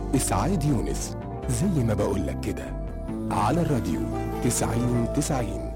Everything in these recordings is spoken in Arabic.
إسعاد يونس، زي ما بقولك كده، على الراديو 90-90.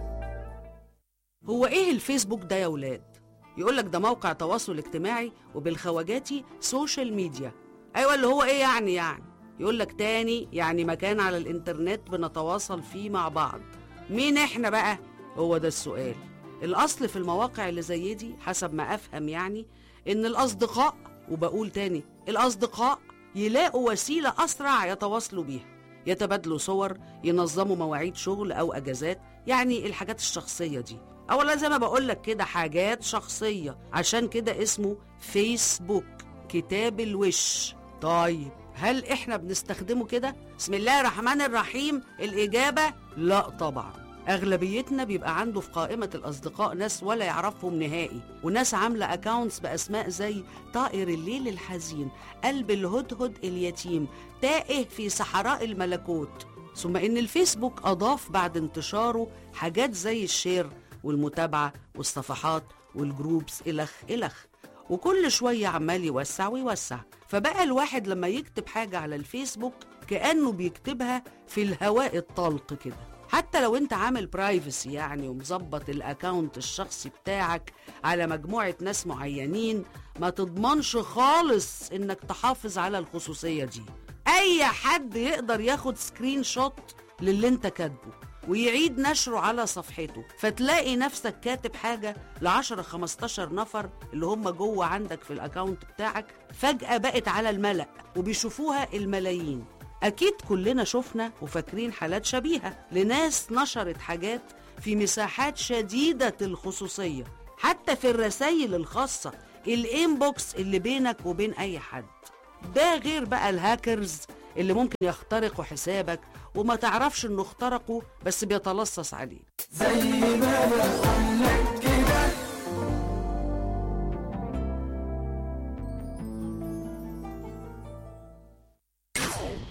هو ايه الفيسبوك ده يا ولاد؟ يقولك ده موقع تواصل اجتماعي وبالخواجاتي سوشيال ميديا. ايوه، اللي هو ايه يعني يقولك تاني يعني مكان على الانترنت بنتواصل فيه مع بعض. مين احنا بقى؟ هو ده السؤال. الاصل في المواقع اللي زي دي حسب ما افهم يعني ان الاصدقاء، وبقول تاني الاصدقاء، يلاقوا وسيلة اسرع يتواصلوا بيها، يتبادلوا صور، ينظموا مواعيد شغل او اجازات، يعني الحاجات الشخصية دي. اولا زي ما بقولك كده حاجات شخصية، عشان كده اسمه فيسبوك، كتاب الوش. طيب هل احنا بنستخدمه كده؟ بسم الله الرحمن الرحيم. الاجابة لا طبعا. اغلبيتنا بيبقى عنده في قائمة الاصدقاء ناس ولا يعرفهم نهائي، وناس عاملة اكاونتس باسماء زي طائر الليل الحزين، قلب الهدهد اليتيم، تائه في صحراء الملكوت. ثم ان الفيسبوك اضاف بعد انتشاره حاجات زي الشير والمتابعة والصفحات والجروبس الخ، وكل شوية عمال يوسع ويوسع. فبقى الواحد لما يكتب حاجة على الفيسبوك كأنه بيكتبها في الهواء الطلق كده. حتى لو انت عامل برايفسي يعني ومظبط الاكاونت الشخصي بتاعك على مجموعة ناس معينين، ما تضمنش خالص انك تحافظ على الخصوصية دي. اي حد يقدر ياخد سكرين شوت للي انت كاتبه ويعيد نشره على صفحته، فتلاقي نفسك كاتب حاجة ل10-15 نفر اللي هم جوه عندك في الاكاونت بتاعك، فجأة بقت على الملأ وبيشوفوها الملايين. أكيد كلنا شفنا وفاكرين حالات شبيهة لناس نشرت حاجات في مساحات شديدة الخصوصية، حتى في الرسائل الخاصة، الانبوكس اللي بينك وبين أي حد. ده غير بقى الهاكرز اللي ممكن يخترقوا حسابك وما تعرفش انه اخترقوا بس بيتلصص عليك. زي ما بقولك كده.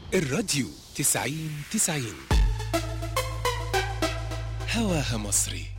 الراديو 90-90 هواها مصري.